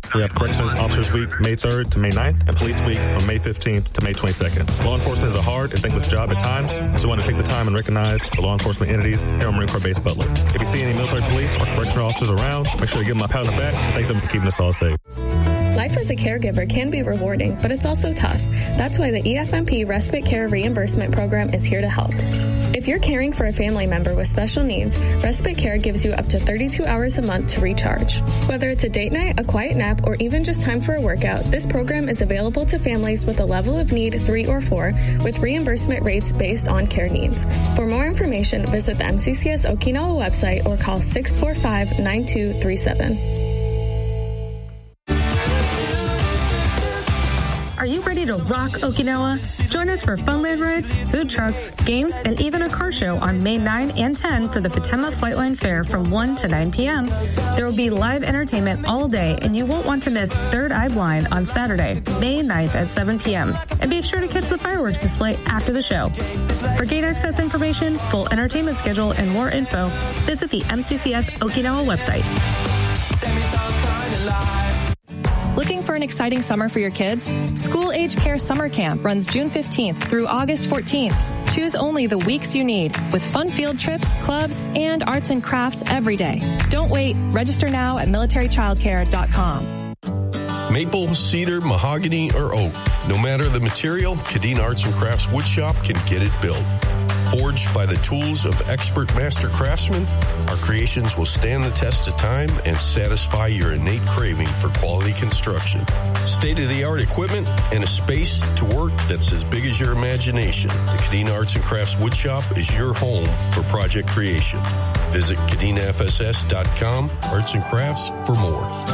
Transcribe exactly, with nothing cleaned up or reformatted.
We have Corrections Officers Week, May third to May ninth, and Police Week from May fifteenth to May twenty-second. Law enforcement is a hard and thankless job at times, so we want to take the time and recognize the law enforcement entities here on Marine Corps Base Butler. If you see any military police or correctional officers around, make sure to give them a pat on the back and thank them for keeping us all safe. Life as a caregiver can be rewarding, but it's also tough. That's why the E F M P Respite Care Reimbursement Program is here to help. If you're caring for a family member with special needs, Respite Care gives you up to thirty-two hours a month to recharge. Whether it's a date night, a quiet nap, or even just time for a workout, this program is available to families with a level of need three or four, with reimbursement rates based on care needs. For more information, visit the M C C S Okinawa website or call six four five, nine two three seven. Are you ready to rock Okinawa? Join us for funland rides, food trucks, games, and even a car show on May ninth and tenth for the Fatema Flightline Fair from one to nine p.m. There will be live entertainment all day, and you won't want to miss Third Eye Blind on Saturday, May ninth at seven p.m. And be sure to catch the fireworks display after the show. For gate access information, full entertainment schedule, and more info, visit the M C C S Okinawa website. Looking for an exciting summer for your kids? School Age Care Summer Camp runs June fifteenth through August fourteenth. Choose only the weeks you need with fun field trips, clubs, and arts and crafts every day. Don't wait. Register now at military childcare dot com. Maple, cedar, mahogany, or oak. No matter the material, Kadeen Arts and Crafts Woodshop can get it built. Forged by the tools of expert master craftsmen, our creations will stand the test of time and satisfy your innate craving for quality construction. State-of-the-art equipment and a space to work that's as big as your imagination. The Kadeen Arts and Crafts Woodshop is your home for project creation. Visit Kadeen F S S dot com, Arts and Crafts, for more.